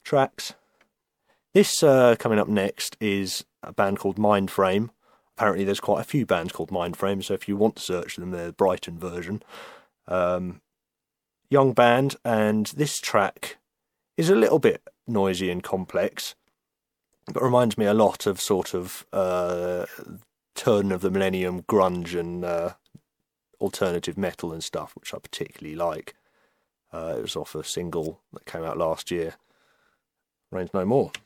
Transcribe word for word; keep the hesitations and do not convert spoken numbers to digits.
tracks. This uh, coming up next is a band called Mindframe. Apparently there's quite a few bands called Mindframe, so if you want to search them, they're the Brighton version. Um, young band, and this track is a little bit noisy and complex, but reminds me a lot of sort of uh, turn of the millennium grunge and uh, alternative metal and stuff, which I particularly like. Uh, it was off a single that came out last year, Rains No More.